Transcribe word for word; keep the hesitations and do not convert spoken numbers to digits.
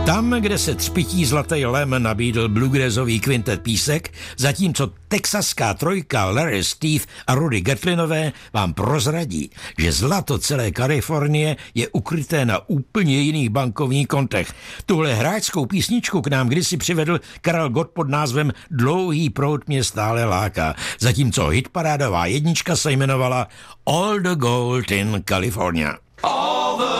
Tam, kde se třpití zlatý lem, nabídl bluegrassový kvintet písek, zatímco texaská trojka Larry Steve a Rudy Gertlinové vám prozradí, že zlato celé Kalifornie je ukryté na úplně jiných bankovních kontech. Tuhle hráčskou písničku k nám kdysi přivedl Karel Gott pod názvem Dlouhý proud mě stále láká, zatímco hitparádová jednička se jmenovala All the Gold in California. All